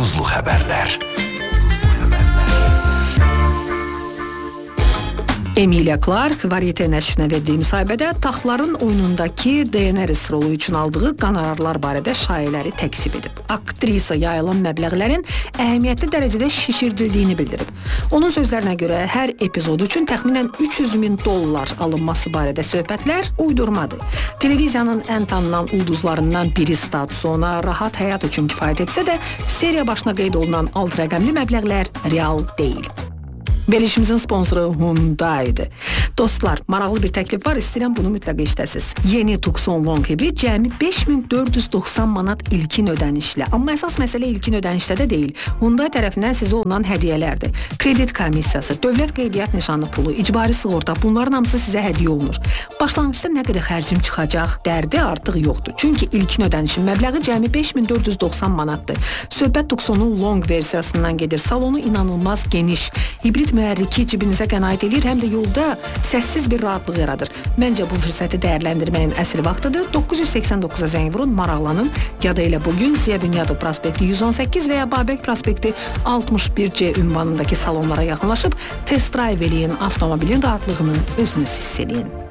Tuzlu Haberler. Emilia Clarke, Variete nəşrinə verdiyi müsahibədə taxtların oyunundakı Daenerys rolu üçün aldığı qonorarlar barədə şayiələri təksib edib. Aktrisa yayılan məbləğlərin əhəmiyyətli dərəcədə şişirdildiyini bildirib. Onun sözlərinə görə hər epizod üçün təxminən $300,000 alınması barədə söhbətlər uydurmadır. Televiziyanın ən tanınan ulduzlarından biri statusu ona rahat həyat üçün kifayət etsə də, seriya başına qeyd olunan alt rəqəmli məbləğlər real deyil. Verilişimizin sponsoru Hyundai'dir. Dostlar, maraqlı bir təklif var, istəyirəm bunu mütləq işləsiz. Yeni Tucson Long hibrid cəmi 5490 manat ilkin ödənişlə. Amma əsas məsələ ilkin ödənişdə də deyil. Hyundai tərəfindən sizə olunan hədiyyələrdir. Kredit komissiyası, dövlət qeydiyyat nişanı pulu, icbari sığorta, bunların hamısı sizə hədiyyə olunur. Başlanğıcda nə qədər xərcim çıxacaq, dərdi artıq yoxdur. Çünki ilkin ödənişin məbləği cəmi 5490 manatdır. Söhbət Tucson'un Long versiyasından gedir. Salonu inanılmaz geniş. Hibrid mühərriki cibinizə qənaət edir, həm də yolda səssiz bir rahatlıq yaradır. Məncə bu fürsəti dəyərləndirməyin əsl vaxtıdır. 989-a zəng vurun, maraqlanın. Ya da elə bugün Ziya Bünyadov prospekti 118 və ya Babək prospekti 61C ünvanındakı salonlara yaxınlaşıb test drive eləyin, avtomobilin rahatlığını özünüz hiss eləyin.